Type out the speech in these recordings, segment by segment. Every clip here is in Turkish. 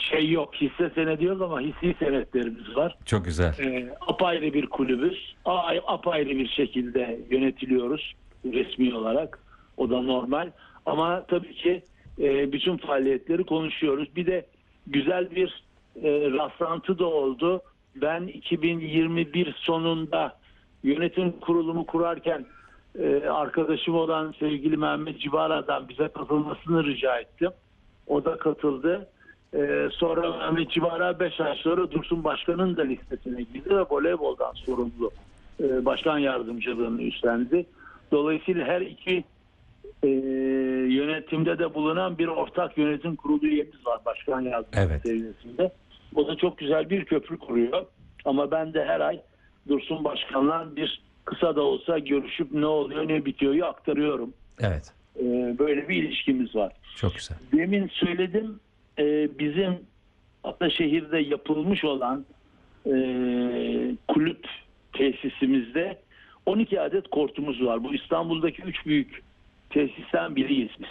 şey yok, hisse senedi yok ama hissi senetlerimiz var. Çok güzel. Apayrı bir kulübüz. Apayrı bir şekilde yönetiliyoruz resmi olarak. O da normal. Ama tabii ki bütün faaliyetleri konuşuyoruz. Bir de güzel bir rastlantı da oldu. Ben 2021 sonunda yönetim kurulumu kurarken arkadaşım olan sevgili Mehmet Civara'dan bize katılmasını rica ettim. O da katıldı. Sonra Mehmet Civara 5 ay sonra Dursun Başkan'ın da listesine girdi ve voleyboldan sorumlu başkan yardımcılığını üstlendi. Dolayısıyla her iki yönetimde de bulunan bir ortak yönetim kurulu üyemiz var başkan yardımcılığı seviyesinde. O da çok güzel bir köprü kuruyor. Ama ben de her ay Dursun Başkan'la bir kısa da olsa görüşüp ne oluyor ne bitiyor aktarıyorum. Evet. Böyle bir ilişkimiz var. Çok güzel. Demin söyledim, bizim Ataşehir'de yapılmış olan kulüp tesisimizde 12 adet kortumuz var. Bu İstanbul'daki 3 büyük tesisten biriyiz biz.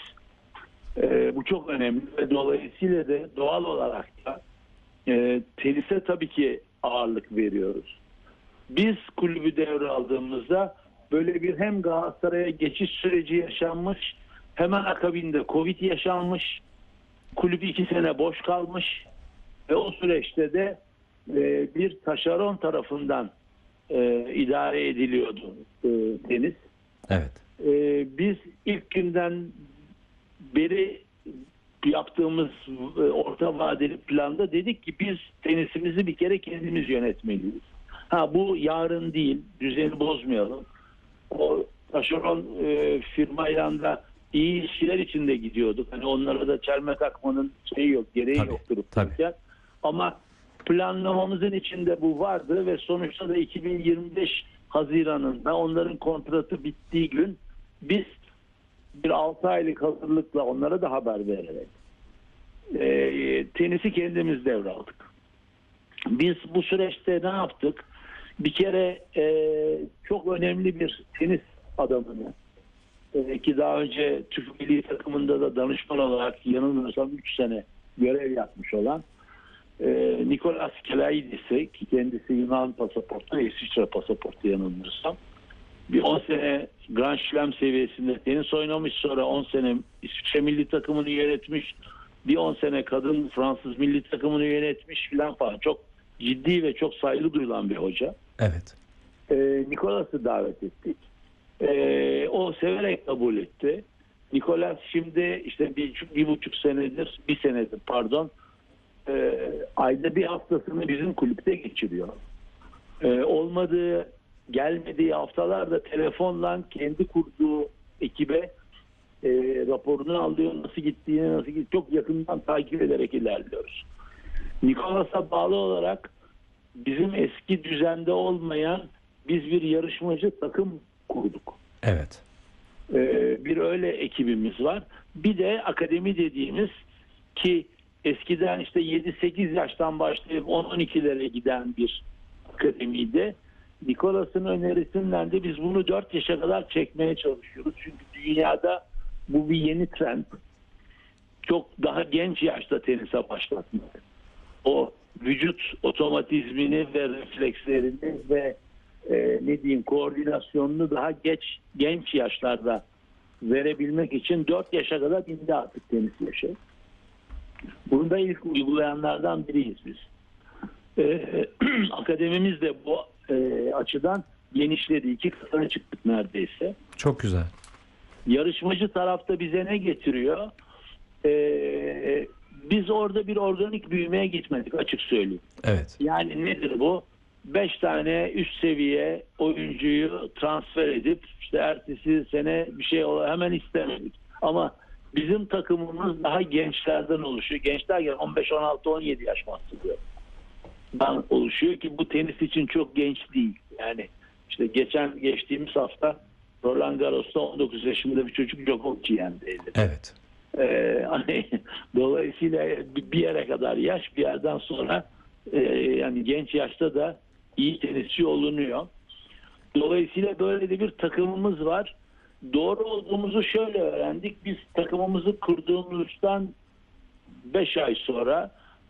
Bu çok önemli ve dolayısıyla da doğal olarak da tenise tabii ki ağırlık veriyoruz. Biz kulübü devraldığımızda böyle bir hem Galatasaray'a geçiş süreci yaşanmış, hemen akabinde Covid yaşanmış, kulüp 2 sene boş kalmış ve o süreçte de bir taşeron tarafından idare ediliyordu tenis. Evet. Biz ilk günden beri yaptığımız orta vadeli planda dedik ki biz tenisimizi bir kere kendimiz yönetmeliyiz. Bu yarın değil, düzeni bozmayalım. O taşeron firmayla da iyi ilişkiler içinde gidiyorduk. Hani onlara da çelme takmanın gereği yoktur. Tabii. Ama planlamamızın içinde bu vardı ve sonuçta da 2025 Haziran'ında onların kontratı bittiği gün biz bir 6 aylık hazırlıkla onlara da haber vererek tenisi kendimiz devraldık. Biz bu süreçte ne yaptık? Bir kere çok önemli bir tenis adamını ki daha önce Türk Milli Takımında da danışman olarak yanılmıyorsam 3 sene görev yapmış olan Nikolas Kelaidis'i, ki kendisi Yunan pasaportu, İsviçre pasaportu yanılmıyorsam, bir 10 sene Grand Slam seviyesinde tenis oynamış, sonra 10 sene İsviçre milli takımını yönetmiş, bir 10 sene kadın Fransız milli takımını yönetmiş falan. Çok ciddi ve çok saygı duyulan bir hoca. Evet. Nikolas'ı davet ettik. O severek kabul etti. Nikolas şimdi işte bir senedir ayda bir haftasını bizim kulüpte geçiriyor. Gelmediği haftalarda telefonla kendi kurduğu ekibe raporunu alıyor, nasıl gittiğini çok yakından takip ederek ilerliyoruz. Nikolas'a bağlı olarak bizim eski düzende olmayan biz bir yarışmacı takım kurduk. Evet. Bir öyle ekibimiz var. Bir de akademi dediğimiz, ki eskiden işte 7-8 yaştan başlayıp 10-12'lere giden bir akademiydi. Nikolas'ın önerisinden de biz bunu 4 yaşa kadar çekmeye çalışıyoruz. Çünkü dünyada bu bir yeni trend. Çok daha genç yaşta tenise başlatmak. O vücut otomatizmini ve reflekslerini ve koordinasyonunu daha genç yaşlarda verebilmek için 4 yaşa kadar indi artık tenis yaşı. Bunu da ilk uygulayanlardan biriyiz biz. Akademimiz de bu açıdan genişledi. 2 katına çıktık neredeyse. Çok güzel. Yarışmacı tarafta bize ne getiriyor? Biz orada bir organik büyümeye gitmedik, açık söyleyeyim. Evet. Yani nedir bu? 5 tane üst seviye oyuncuyu transfer edip işte ertesi sene bir şey hemen istemedik. Ama bizim takımımız daha gençlerden oluşuyor. Gençler 15, 16, 17 yaş bahsediyor. Oluşuyor ki bu tenis için çok genç değil. Yani işte geçtiğimiz hafta Roland Garros'ta 19 yaşında bir çocuk Djokovic'i yendi. Evet. Dolayısıyla bir yere kadar yaş, bir yerden sonra yani genç yaşta da iyi tenisçi olunuyor. Dolayısıyla böyle de bir takımımız var. Doğru olduğumuzu şöyle öğrendik. Biz takımımızı kurduğumuzdan 5 ay sonra